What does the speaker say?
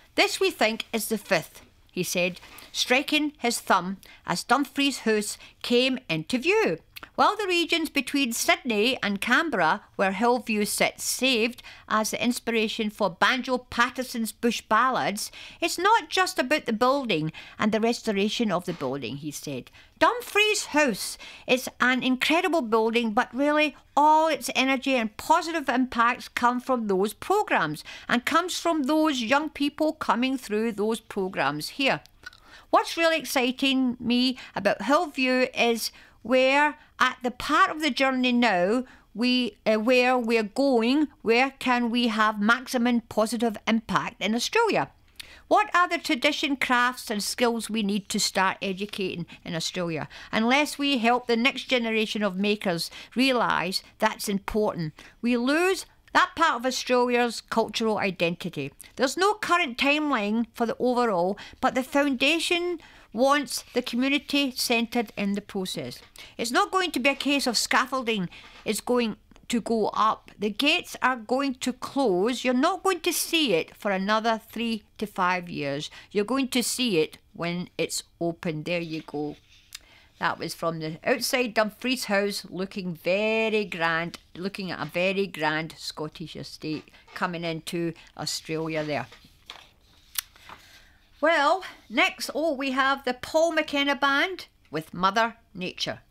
This, we think, is the fifth, he said, striking his thumb as Dumfries House came into view. While the regions between Sydney and Canberra, where Hillview sits, saved as the inspiration for Banjo Patterson's Bush Ballads, it's not just about the building and the restoration of the building, he said. Dumfries House is an incredible building, but really all its energy and positive impacts come from those programmes and comes from those young people coming through those programmes here. What's really exciting me about Hillview is where at the part of the journey now where we're going, where can we have maximum positive impact in Australia? What are the tradition, crafts and skills we need to start educating in Australia? Unless we help the next generation of makers realise that's important, we lose that part of Australia's cultural identity. There's no current timeline for the overall, but the foundation wants the community centred in the process. It's not going to be a case of scaffolding is going to go up. The gates are going to close. You're not going to see it for another 3 to 5 years. You're going to see it when it's open. There you go. That was from the outside Dumfries House, looking very grand, looking at a very grand Scottish estate coming into Australia there. Well, next, we have the Paul McKenna Band with Mother Nature.